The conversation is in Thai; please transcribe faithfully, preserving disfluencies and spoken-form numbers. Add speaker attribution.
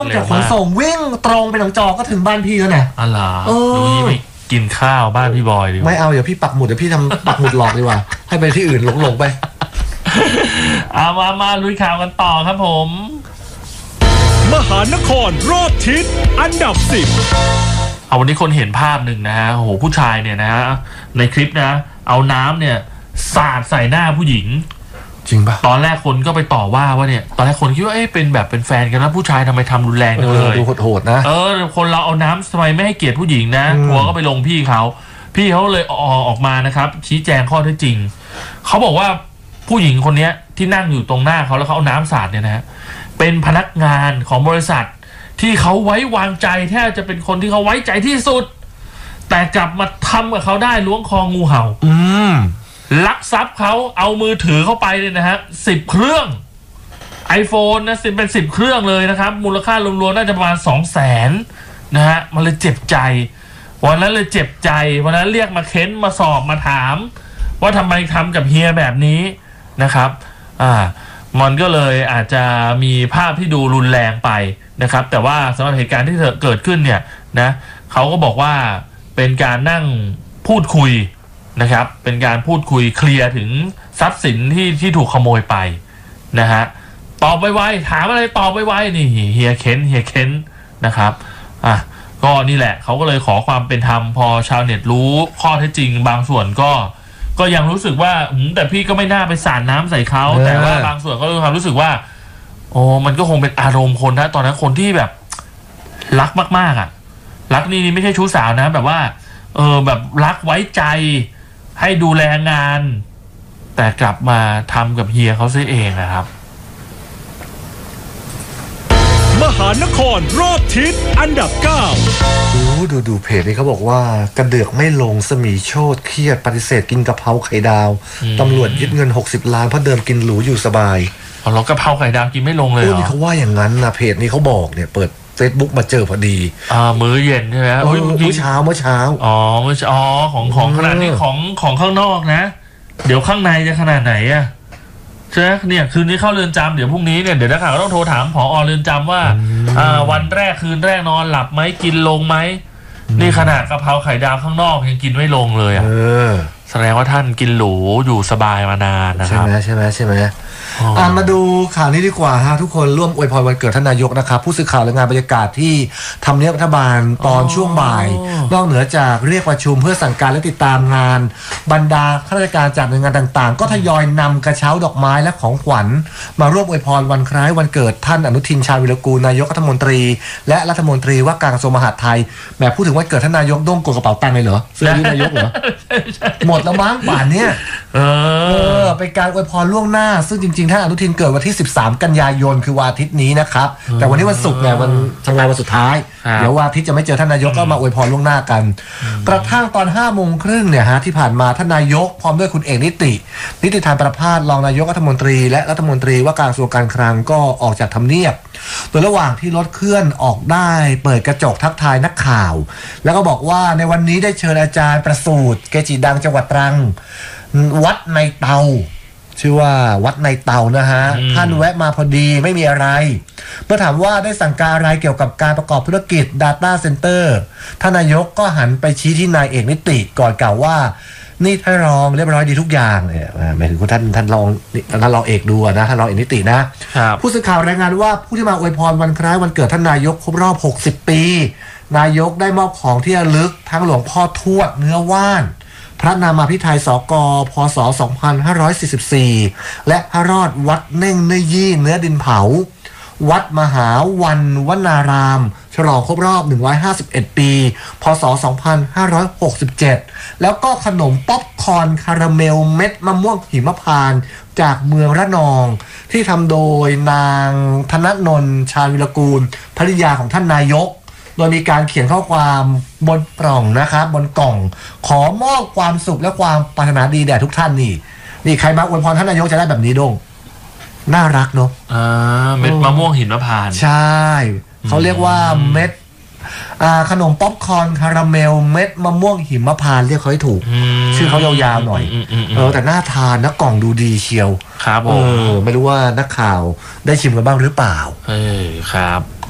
Speaker 1: จากขนส่งวิ่งตรงไปหนองจอกก็ถึงบ้านพี่แล้วเนี่ย
Speaker 2: อ๋อเหรอดูนี่ไปกินข้าวบ้านพี่บอยดี
Speaker 1: ไม่เอาเดี๋ยวพี่ปักหมุดเดี๋ยวพี่ทำปักหมุดหลอกดีกว่าให้ไปที่อื่นหลงๆไป
Speaker 2: เอามามาลุยข่าวกันต่อครับผม
Speaker 3: มหานครรอบทิศอันดับสิบ
Speaker 2: เอาวันนี้คนเห็นภาพหนึ่งนะฮะโอ้โหผู้ชายเนี่ยนะฮะในคลิปนะเอาน้ำเนี่ยสาดใส่หน้าผู้หญิง
Speaker 1: จริงป่ะ
Speaker 2: ตอนแรกคนก็ไปต่อว่าว่าเนี่ยตอนแรกคนคิดว่าเอ๊ะเป็นแบบเป็นแฟนกันแล้วผู้ชายทำไมทำรุนแรงจังเลย
Speaker 1: ดูโหดๆนะ
Speaker 2: เออคนเราเอาน้ำทำไมไม่ให้เกียรติผู้หญิงนะทัวร์ก็ไปลงพี่เขาพี่เขาเลยออกออกมานะครับชี้แจงข้อเท็จจริงเขาบอกว่าผู้หญิงคนนี้ที่นั่งอยู่ตรงหน้าเขาแล้วเขาเอาน้ำสาดเนี่ยนะเป็นพนักงานของบริษัทที่เขาไว้วางใจแทบจะเป็นคนที่เขาไว้ใจที่สุดแต่กลับมาทำกับเขาได้ล้วงคองูเห่า
Speaker 1: อืม
Speaker 2: ลักทรัพย์เขาเอามือถือเข้าไปเลยนะฮะสิบเครื่อง iPhone นะสิบเป็นสิบเครื่องเลยนะครับมูลค่ารวมๆน่าจะประมาณสองแสนนะฮะมันเลยเจ็บใจวันนั้นเลยเจ็บใจวันนั้นเรียกมาเค้นมาสอบมาถามว่าทำไมทำกับเฮียแบบนี้นะครับอ่ามันก็เลยอาจจะมีภาพที่ดูรุนแรงไปนะครับแต่ว่าสำหรับเหตุการณ์ที่เกิดขึ้นเนี่ยนะเขาก็บอกว่าเป็นการนั่งพูดคุยนะครับเป็นการพูดคุยเคลียร์ถึงทรัพย์สินที่ที่ถูกขโมยไปนะฮะตอบไวๆถามอะไรตอบไวๆนี่เฮียเค้นเฮียเค้นนะครับอ่ะก็นี่แหละเขาก็เลยขอความเป็นธรรมพอชาวเน็ตรู้ข้อเท็จจริงบางส่วนก็ก็ยังรู้สึกว่าแต่พี่ก็ไม่น่าไปสาดน้ำใส่เขาแต่ว่าบางส่วนก็มีความรู้สึกว่าโอ้มันก็คงเป็นอารมณ์คนนะตอนนั้นคนที่แบบรักมากๆอ่ะรักนี่ไม่ใช่ชู้สาวนะแบบว่าเออแบบรักไว้ใจให้ดูแลงานแต่กลับมาทำกับเฮียเขาซะเองนะครับ
Speaker 3: มหานครรอบทิศอันดับเก้า
Speaker 1: ดูดูดูเพจนี้เขาบอกว่ากระเดือกไม่ลงสมีโชติเครียดปฏิเสธกินกะเพราไข่ดาวตำรวจยึดเงินหกสิบล้านเพราะเดิมกินหรูอยู่สบาย
Speaker 2: อ๋อแล้วกะเพราไข่ดาวกินไม่ลงเลยเหรอ
Speaker 1: นี่เขาว่าอย่างนั้นนะเพจนี้เขาบอกเนี่ยเปิดเฟซบุ๊กมาเจอพอดี
Speaker 2: อ่ามื้อเย็นใช่ไหม
Speaker 1: เมื่อเช้าเมื่อเช้า
Speaker 2: อ๋อเมื่ออ๋อของของขนาดนี้ของของข้างนอกนะเดี๋ยวข้างในจะขนาดไหนอะใช่ไหมเนี่ยคืนนี้เข้าเรือนจำเดี๋ยวพรุ่งนี้เนี่ยเดี๋ยวนักข่าวต้องโทรถามผอ.เรือนจำว่าอ่าวันแรกคืนแรกนอนหลับไหมกินลงไหมนี่ขนาดกะเพราไข่ดาวข้างนอกยังกินไม่ลงเลยอ่ะแสดงว่าท่านกินหรูอยู่สบายมานานนะครับ
Speaker 1: ใช่ไหมใช่ไหมใช่ไหมอ่ามาดูข่าวนี้ดีกว่าฮะทุกคนร่วมอวยพรวันเกิดท่านนายกนะครับผู้สื่อข่าวรายงานบรรยากาศที่ทำเนียบรัฐบาลตอนช่วงบ่ายนอกเหนือจากเรียกประชุมเพื่อสั่งการและติดตามงานบรรดาข้าราชการจากหน่วยงานต่างๆก็ทยอยนำกระเช้าดอกไม้และของขวัญมาร่วมอวยพรวันคล้ายวันเกิดท่านอนุทินชาญวิรากูลนายกรัฐมนตรีและรัฐมนตรีว่าการกระทรวงมหาดไทยแหมพูดถึงวันเกิดท่านนายกด้งกดกระเป๋าตังค์เลยเหรอเสื้อยืดนายกเหรอหมดแล้วมั้งป่านเนี้ยเออเป็นการอวยพรล่วงหน้าซึ่งจริงๆท่านอนุทินเกิดวันที่สิบสามกันยายนคือวันอาทิตย์นี้นะครับแต่วันนี้วันศุกร์เนี่ยวันทำงานวันสุดท้ายเดี๋ยววันอาทิตย์จะไม่เจอท่านนายกก็มาอวยพรล่วงหน้ากันกระทั่งตอนห้าโมงครึ่งเนี่ยฮะที่ผ่านมาท่านนายกพร้อมด้วยคุณเอกนิตินิติธานประภาสรองนายกรัฐมนตรีและรัฐมนตรีว่าการกระทรวงการคลังก็ออกจากทำเนียบโดยระหว่างที่รถเคลื่อนออกได้เปิดกระจกทักทายนักข่าวแล้วก็บอกว่าในวันนี้ได้เชิญอาจารย์ประสูติเกจิดังจังหวัดตรังวัดในเตาชื่อว่าวัดในเตานะฮะท่านแวะมาพอดีไม่มีอะไรเมื่อถามว่าได้สั่งการอะไรเกี่ยวกับการประกอบธุรกิจ Data Center ท่านนายกก็หันไปชี้ที่นายเอกนิติก่อนกล่าวว่านี่ท่านรองเรียบร้อยดีทุกอย่างเนี่ยหมายถึงท่านท่านรองท่านรองเอกดูนะท่านรองเอกนิตินะผู้สื่อข่าวรายงานว่าผู้ที่มาอวยพรวันคล้ายวันเกิดท่านนายกครบรอบหกสิบปีนายกได้มอบของที่ระลึกทั้งหลวงพ่อทวดเนื้อว่านพระนามาภิไธยสกพศสองพันห้าร้อยสี่สิบสี่และพระรอดวัดเน่งเนื้อยี่เนื้อดินเผาวัดมหาวันวนารามฉลองครบรอบหนึ่งร้อยห้าสิบเอ็ดปีพศสองพันห้าร้อยหกสิบเจ็ดแล้วก็ขนมป๊อปคอร์นคาราเมลเม็ดมะม่วงหิมพานต์จากเมืองระนองที่ทำโดยนางธนนนท์ชาญวิรากูลภริยาของท่านนายกโดยมีการเขียนข้อความบนกล่องนะครับบนกล่องขอมอบความสุขและความปรารถนาดีแด่ทุกท่านนี่นี่ใครมาอวยพรท่านนายกจะได้แบบนี้ดงน่ารักเนาะ
Speaker 2: อ่าเม็ดมะม่วงหิมพานต์
Speaker 1: ใช่เขาเรียกว่าเม็ดอ่าขนมป๊อปคอร์นคาราเมลเม็ดมะม่วงหิมพานต์เรียกเขาให้ถูกชื่อเขายาวๆหน่อยเออแต่น่าทานนะกล่องดูดีเชียว
Speaker 2: ครับผม
Speaker 1: เออไม่รู้ว่านักข่าวได้ชิมกันบ้างหรือเปล่า
Speaker 2: เออครับ